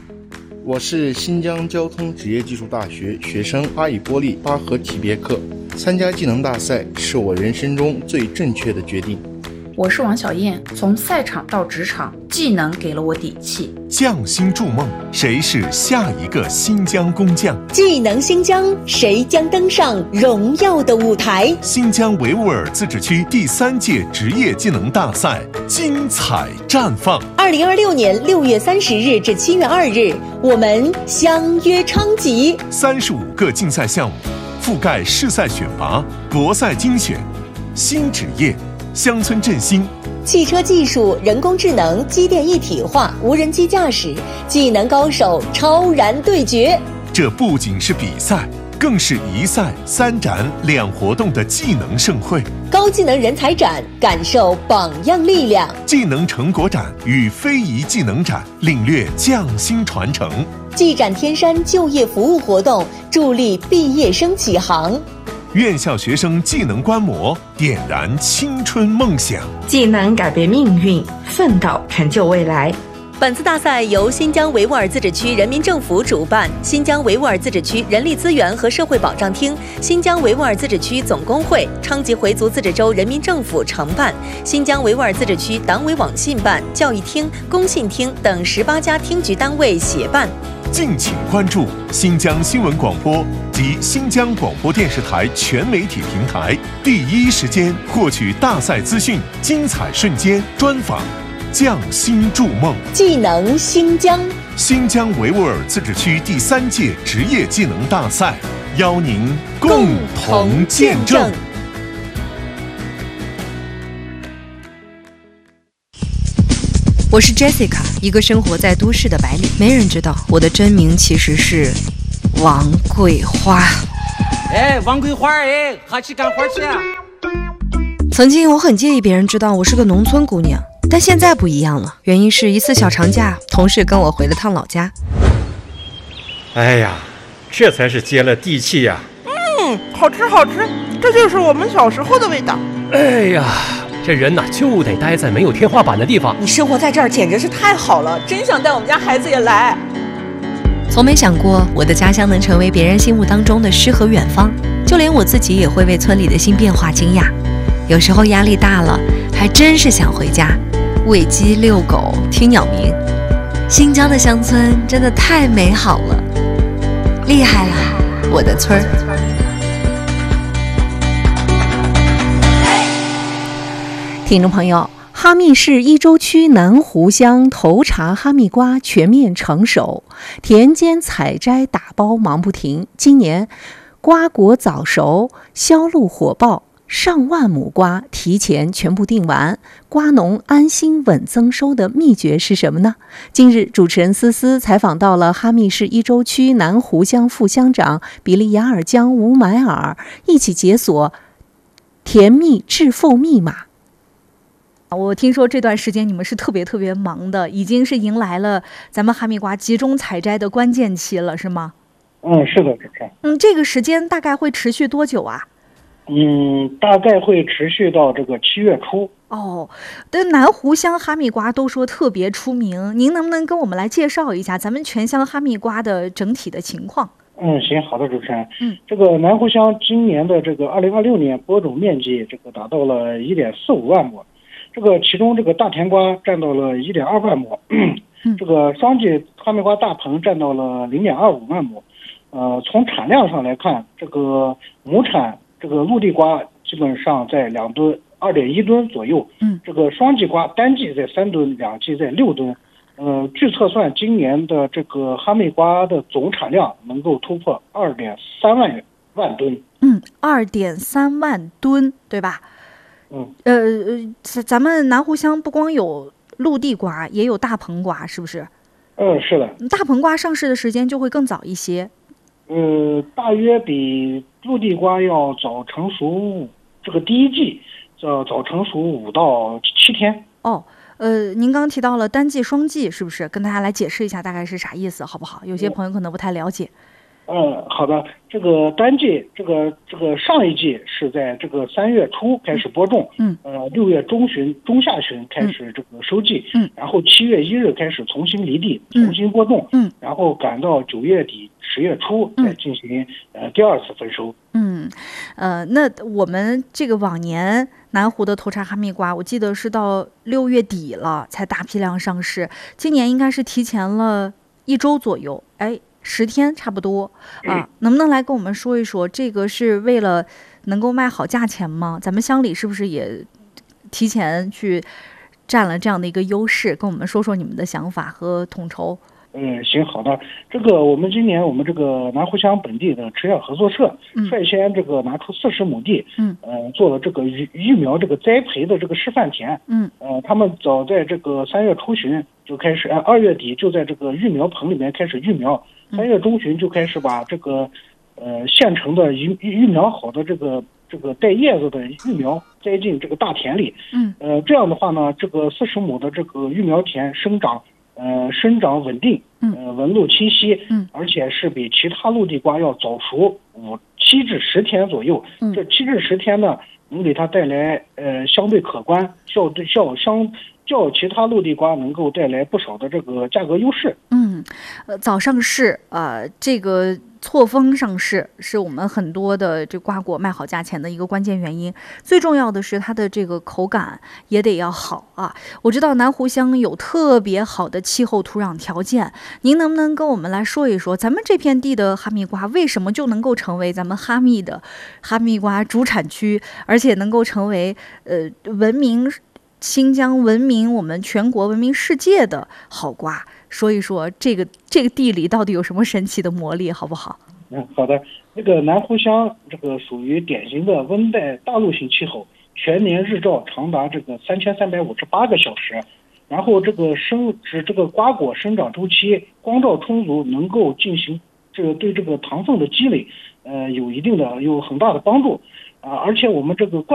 我是新疆交通职业技术大学学生阿以波利巴合体别克。参加技能大赛是我人生中最正确的决定。 我是王小燕，从赛场到职场，技能给了我底气。 匠心筑梦，谁是下一个新疆工匠？ 技能新疆，谁将登上荣耀的舞台？ 新疆维吾尔自治区第3届职业技能大赛精彩绽放。 2026年6月30日至7月2日，我们相约昌吉。 35个竞赛项目，覆盖市赛选拔、国赛精选、新职业、乡村振兴、 汽车技术、人工智能、机电一体化、无人机驾驶，技能高手超然对决。 这不仅是比赛，更是1赛3展2活动的技能盛会。 高技能人才展，感受榜样力量； 技能成果展与非遗技能展，领略匠心传承。 技展天山就业服务活动，助力毕业生起航。 院校学生技能观摩，点燃青春梦想。 技能改变命运，奋斗成就未来。 本次大赛由新疆维吾尔自治区人民政府主办，新疆维吾尔自治区人力资源和社会保障厅、新疆维吾尔自治区总工会、昌吉回族自治州人民政府承办，新疆维吾尔自治区党委网信办、教育厅、工信厅等18家厅局单位协办。 敬请关注新疆新闻广播及新疆广播电视台全媒体平台，第一时间获取大赛资讯、精彩瞬间专访。匠心筑梦， 技能新疆， 新疆维吾尔自治区第3届职业技能大赛，邀您共同见证。 我是 Jessica， 一个生活在都市的白领。没人知道我的真名其实是王桂花。 王桂花，还去干活去啊？ 曾经我很介意别人知道我是个农村姑娘，但现在不一样了。原因是一次小长假，同事跟我回了趟老家。 哎呀，这才是接了地气呀！ 好吃好吃，这就是我们小时候的味道。 哎呀，这人呐就得待在没有天花板的地方。 你生活在这儿简直是太好了，真想带我们家孩子也来。 从没想过我的家乡能成为别人心目当中的诗和远方，就连我自己也会为村里的新变化惊讶。有时候压力大了，还真是想回家，喂鸡、遛狗、听鸟鸣。新疆的乡村真的太美好了，厉害了，我的村儿！ 听众朋友，哈密市伊州区南湖乡头茬哈密瓜全面成熟，田间采摘打包忙不停。今年瓜果早熟，销路火爆，上万亩瓜提前全部订完。瓜农安心稳增收的秘诀是什么呢？近日，主持人思思采访到了哈密市伊州区南湖乡副乡长比利亚尔江吴买尔，一起解锁甜蜜致富密码。 我听说这段时间你们是特别忙的，已经是迎来了咱们哈密瓜集中采摘的关键期了，是吗？ 是的，是。 这个时间大概会持续多久啊？ 大概会持续到这个7月初。 对，南湖乡哈密瓜都说特别出名，您能不能跟我们来介绍一下咱们全乡哈密瓜的整体的情况？ 行，好的，主持人。这个南湖乡今年的这个2026年播种面积这个达到了1.45万亩。这个其中这个大甜瓜占到了1.2万亩，这个双季哈密瓜大棚占到了0.25万亩。从产量上来看，这个亩产这个陆地瓜基本上在2吨、2.1吨左右。这个双季瓜单季在3吨，两季在6吨。据测算，今年的这个哈密瓜的总产量能够突破2.3万吨。 2.3万吨，对吧？咱们南湖乡不光有陆地瓜，也有大棚瓜，是不是？ 是的。 大棚瓜上市的时间就会更早一些。 大约比陆地瓜要早成熟，这个第一季早成熟5到7天。 您刚提到了单季、双季，是不是？跟大家来解释一下大概是啥意思，好不好？有些朋友可能不太了解。 好的，这个单季，这个上一季是在这个3月初开始播种，6月中下旬开始这个收季，然后7月1日开始重新犁地，重新播种，然后赶到9月底10月初再进行第2次丰收。 那我们这个往年南湖的头茬哈密瓜，我记得是到6月底了才大批量上市，今年应该是提前了1周左右，10天差不多啊，能不能来跟我们说一说，这个是为了能够卖好价钱吗？咱们乡里是不是也提前去占了这样的一个优势？跟我们说说你们的想法和统筹。 行，好的。这个我们今年我们这个南湖乡本地的吃药合作社率先这个拿出40亩地，做了这个育苗这个栽培的这个示范田，他们早在这个3月初旬就开始，2月底就在这个育苗棚里面开始育苗，3月中旬就开始把这个现成的育苗好的这个带叶子的育苗栽进这个大田里，这样的话呢，这个40亩的这个育苗田生长稳定，纹路清晰，而且是比其他陆地瓜要早熟7至10天左右。这7至10天呢，能给它带来相对可观，较其他陆地瓜能够带来不少的这个价格优势。 早上市这个错峰上市是我们很多的这瓜果卖好价钱的一个关键原因。最重要的是它的这个口感也得要好啊。我知道南湖乡有特别好的气候土壤条件，您能不能跟我们来说一说，咱们这片地的哈密瓜为什么就能够成为咱们哈密的哈密瓜主产区，而且能够成为闻名新疆、闻名我们全国、闻名世界的好瓜？说一说这个地里到底有什么神奇的魔力，好不好？ 好的。这个南湖乡这个属于典型的温带大陆性气候，全年日照长达这个3358个小时，然后这个瓜果生长周期光照充足，能够进行这个对这个糖分的积累有很大的帮助而且我们这个